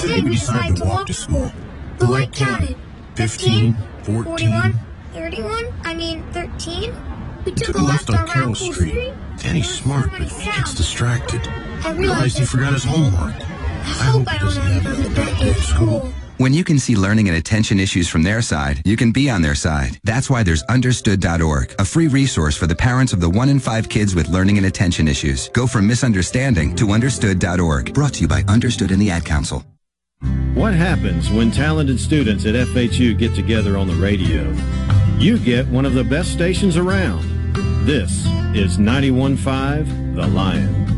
Instead, we decided to walk to school. The light counted. 15, 14, 13. We took a left on Carroll Street. Danny's smart, but he gets distracted. I realized he forgot his homework. I hope I don't end up with that day at school. When you can see learning and attention issues from their side, you can be on their side. That's why there's Understood.org, a free resource for the parents of the 1 in 5 kids with learning and attention issues. Go from misunderstanding to Understood.org. Brought to you by Understood and the Ad Council. What happens when talented students at FHU get together on the radio? You get one of the best stations around. This is 91.5 The Lion.